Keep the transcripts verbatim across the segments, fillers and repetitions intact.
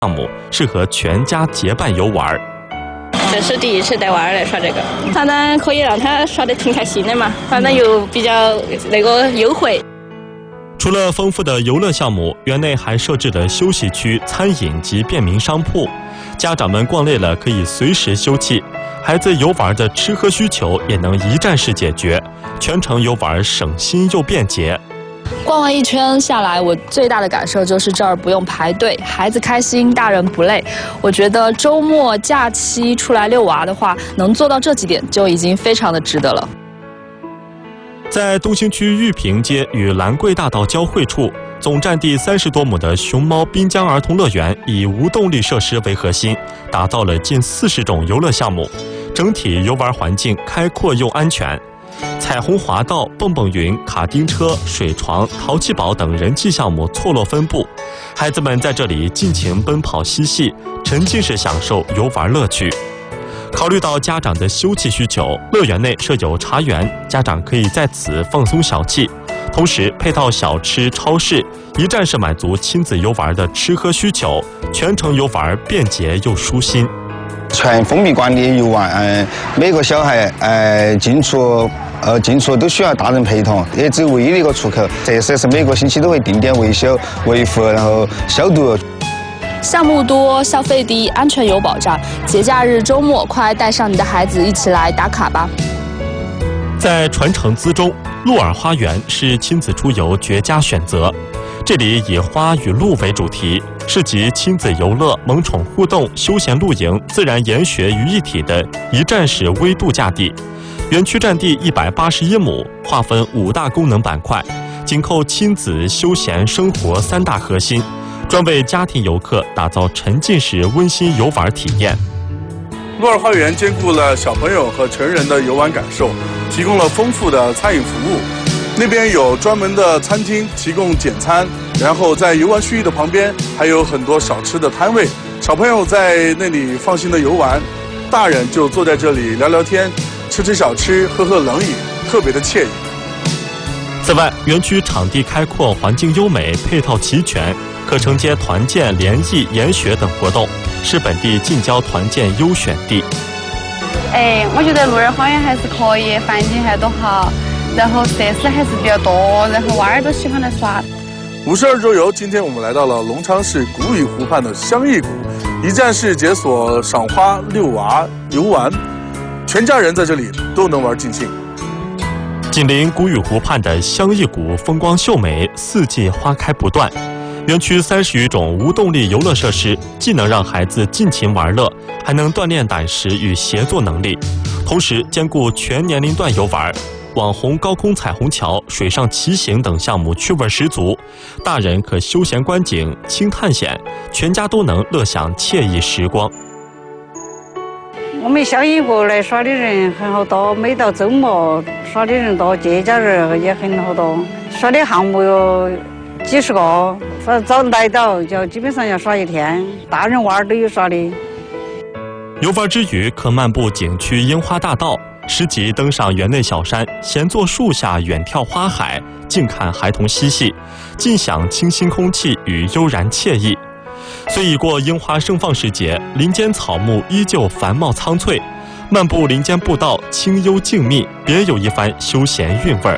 项目，适合全家结伴游玩。 这是第一次带娃儿来耍这个，反正可以让他耍得挺开心的嘛，反正又比较那个优惠。 除了丰富的游乐项目，园内还设置了休息区、餐饮及便民商铺，家长们逛累了可以随时休憩，孩子游玩的吃喝需求也能一站式解决，全程游玩省心又便捷。 逛完一圈下来，我最大的感受就是这儿不用排队，孩子开心，大人不累。我觉得周末假期出来遛娃的话，能做到这几点就已经非常的值得了。 在东兴区玉屏街与兰桂大道交汇处，总占地三十多亩的熊猫滨江儿童乐园以无动力设施为核心，打造了近四十种游乐项目，整体游玩环境开阔又安全。彩虹滑道、蹦蹦云、卡丁车、水床、淘气堡等人气项目错落分布，孩子们在这里尽情奔跑嬉戏，沉浸式享受游玩乐趣。考虑到家长的休憩需求，乐园内设有茶园，家长可以在此放松小憩，同时配套小吃、超市，一站式满足亲子游玩的吃喝需求，全程游玩便捷又舒心。 全封闭管理游玩，嗯，每个小孩，呃，进出，呃，进出都需要大人陪同，也只有唯一的一个出口。这设施每个星期都会定点维修、维护，然后消毒。 项目多，消费低，安全有保障。节假日、周末，快带上你的孩子一起来打卡吧！ 在传承资中，鹿儿花园是亲子出游绝佳选择。这里以花与鹿为主题，是集亲子游乐、萌宠互动、休闲露营、自然研学于一体的一站式微度假地。园区占地一百八十一亩，划分五大功能板块，紧扣亲子、休闲、生活三大核心，专为家庭游客打造沉浸式温馨游玩体验。 鹿儿花园兼顾了小朋友和成人的游玩感受，提供了丰富的餐饮服务。那边有专门的餐厅提供简餐，然后在游玩区域的旁边还有很多小吃的摊位，小朋友在那里放心的游玩，大人就坐在这里聊聊天，吃吃小吃，喝喝冷饮，特别的惬意。 此外，园区场地开阔，环境优美，配套齐全，可承接团建、联谊、研学等活动，是本地近郊团建优选地。 哎，我觉得鹿儿花园还是可以，环境还都好，然后设施还是比较多，然后娃儿都喜欢来耍。 五十二周游，今天我们来到了隆昌市古雨湖畔的香艺谷，一站式解锁赏花、遛娃、游玩，全家人在这里都能玩尽兴。 紧邻古雨湖畔的香艺谷风光秀美，四季花开不断。园区三十余种无动力游乐设施，既能让孩子尽情玩乐，还能锻炼胆识与协作能力，同时兼顾全年龄段游玩。网红高空彩虹桥、水上骑行等项目趣味十足，大人可休闲观景、轻探险，全家都能乐享惬意时光。 我们香艺谷来耍的人很好多，每到周末耍的人多，节假日也很好多，耍的项目有几十个，反正早来到就基本上要耍一天，大人娃儿都有耍的。 游玩之余，可漫步景区樱花大道，拾级登上园内小山，闲坐树下远眺花海，静看孩童嬉戏，尽享清新空气与悠然惬意。虽已过樱花盛放时节，林间草木依旧繁茂苍翠，漫步林间步道，清幽静谧，别有一番休闲韵味儿。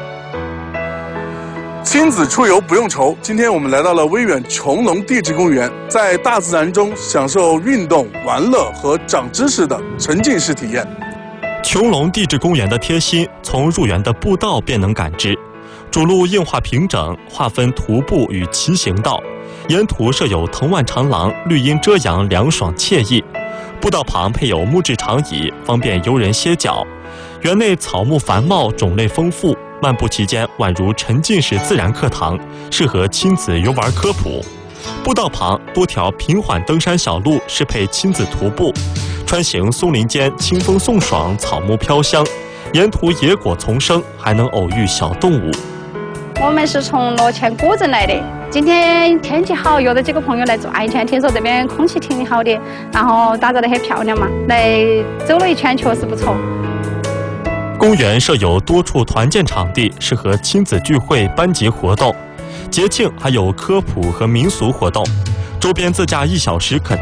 亲子出游不用愁，今天我们来到了威远穹隆地质公园，在大自然中享受运动、玩乐和长知识的沉浸式体验。 穹隆地质公园的贴心，从入园的步道便能感知。主路硬化平整，划分徒步与骑行道，沿途设有藤蔓长廊，绿荫遮阳，凉爽惬意。步道旁配有木质长椅，方便游人歇脚。园内草木繁茂，种类丰富，漫步期间宛如沉浸式自然课堂，适合亲子游玩科普。步道旁多条平缓登山小路，适配亲子徒步。穿行松林间，清风送爽，草木飘香，沿途野果丛生，还能偶遇小动物。 我们是从罗泉古镇来的，今天天气好，约了几个朋友来转一圈，听说这边空气挺好的，然后打造得很漂亮嘛，来走了一圈，确实不错。 公园设有多处团建场地，适合亲子聚会、班级活动。节庆还有科普和民俗活动。 周边自驾一小时可